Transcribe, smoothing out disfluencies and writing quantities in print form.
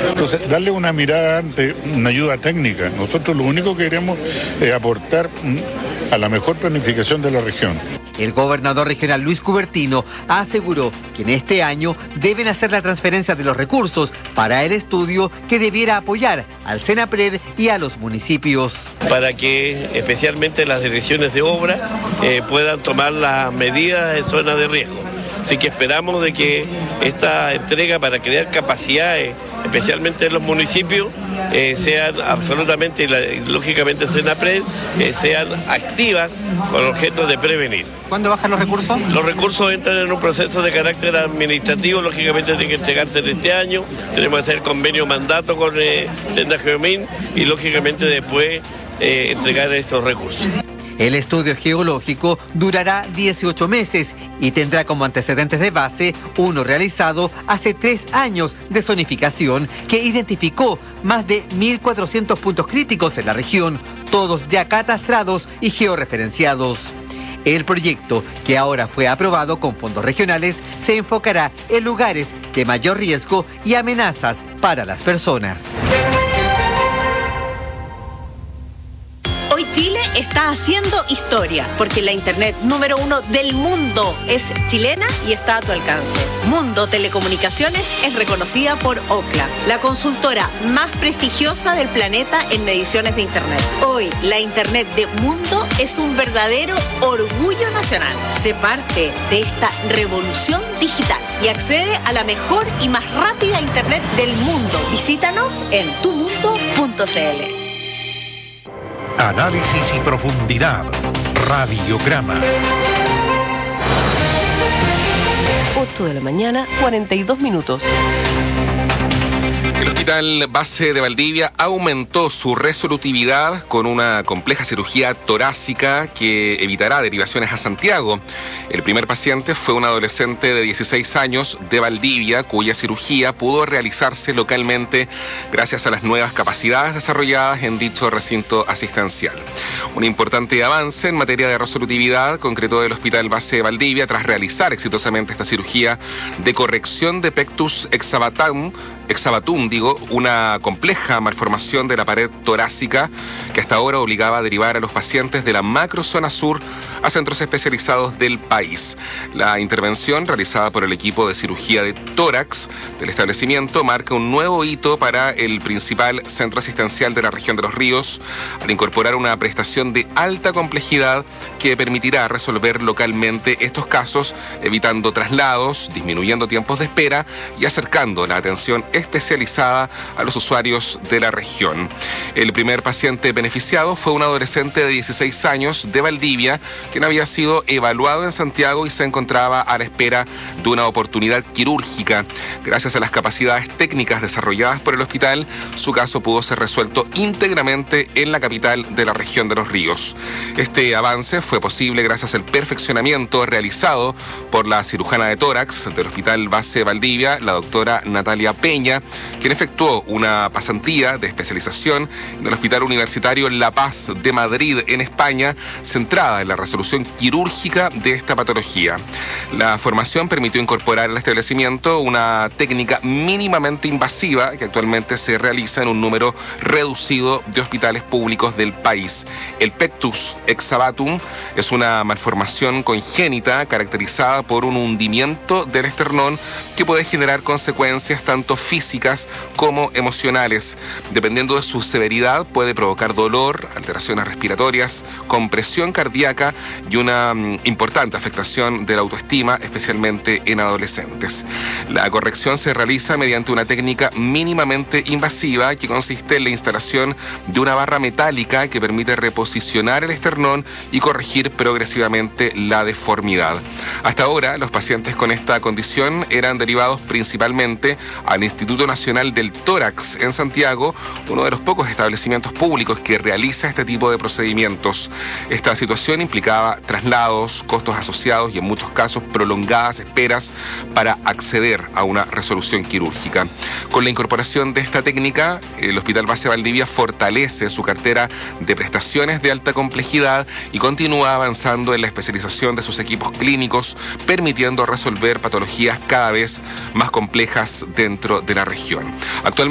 Entonces, darle una mirada antes, una ayuda técnica. Nosotros lo único que queremos es aportar a la mejor planificación de la región. El gobernador regional Luis Cubertino aseguró que en este año deben hacer la transferencia de los recursos para el estudio que debiera apoyar al Senapred y a los municipios. Para que especialmente las direcciones de obra puedan tomar las medidas en zonas de riesgo. Así que esperamos de que esta entrega para crear capacidades, especialmente en los municipios, sean absolutamente, lógicamente Senapred, sean activas con el objeto de prevenir. ¿Cuándo bajan los recursos? Los recursos entran en un proceso de carácter administrativo, lógicamente tienen que entregarse en este año, tenemos que hacer convenio mandato con Senda Geomin y lógicamente después entregar estos recursos. El estudio geológico durará 18 meses y tendrá como antecedentes de base uno realizado hace 3 años de zonificación que identificó más de 1.400 puntos críticos en la región, todos ya catastrados y georreferenciados. El proyecto, que ahora fue aprobado con fondos regionales, se enfocará en lugares de mayor riesgo y amenazas para las personas. Hoy Chile está haciendo historia, porque la internet número 1 del mundo es chilena y está a tu alcance. Mundo Telecomunicaciones es reconocida por Ookla, la consultora más prestigiosa del planeta en mediciones de internet. Hoy, la internet de Mundo es un verdadero orgullo nacional. Sé parte de esta revolución digital y accede a la mejor y más rápida internet del mundo. Visítanos en tumundo.cl. Análisis y profundidad. Radiograma. 8 de la mañana, 42 minutos. El Hospital Base de Valdivia aumentó su resolutividad con una compleja cirugía torácica que evitará derivaciones a Santiago. El primer paciente fue un adolescente de 16 años de Valdivia, cuya cirugía pudo realizarse localmente gracias a las nuevas capacidades desarrolladas en dicho recinto asistencial. Un importante avance en materia de resolutividad concretó el Hospital Base de Valdivia tras realizar exitosamente esta cirugía de corrección de pectus exavatum, una compleja malformación de la pared torácica que hasta ahora obligaba a derivar a los pacientes de la macrozona sur a centros especializados del país. La intervención realizada por el equipo de cirugía de tórax del establecimiento marca un nuevo hito para el principal centro asistencial de la región de Los Ríos, al incorporar una prestación de alta complejidad que permitirá resolver localmente estos casos, evitando traslados, disminuyendo tiempos de espera y acercando la atención especializada a los usuarios de la región. El primer paciente beneficiado fue un adolescente de 16 años de Valdivia, quien había sido evaluado en Santiago y se encontraba a la espera de una oportunidad quirúrgica. Gracias a las capacidades técnicas desarrolladas por el hospital, su caso pudo ser resuelto íntegramente en la capital de la región de Los Ríos. Este avance fue posible gracias al perfeccionamiento realizado por la cirujana de tórax del Hospital Base Valdivia, la doctora Natalia Peña, quien efectuó una pasantía de especialización en el Hospital Universitario La Paz de Madrid, en España, centrada en la resolución quirúrgica de esta patología. La formación permitió incorporar al establecimiento una técnica mínimamente invasiva que actualmente se realiza en un número reducido de hospitales públicos del país. El pectus excavatum es una malformación congénita caracterizada por un hundimiento del esternón que puede generar consecuencias tanto físicas como emocionales. Dependiendo de su severidad, puede provocar dolor, alteraciones respiratorias, compresión cardíaca y una importante afectación de la autoestima, especialmente en adolescentes. La corrección se realiza mediante una técnica mínimamente invasiva que consiste en la instalación de una barra metálica que permite reposicionar el esternón y corregir progresivamente la deformidad. Hasta ahora, los pacientes con esta condición eran derivados principalmente al Instituto Nacional del Tórax en Santiago, uno de los pocos establecimientos públicos que realiza este tipo de procedimientos. Esta situación implicaba traslados, costos asociados y en muchos casos prolongadas esperas para acceder a una resolución quirúrgica. Con la incorporación de esta técnica, el Hospital Base Valdivia fortalece su cartera de prestaciones de alta complejidad y continúa avanzando en la especialización de sus equipos clínicos, permitiendo resolver patologías cada vez más complejas dentro de la región. Actualmente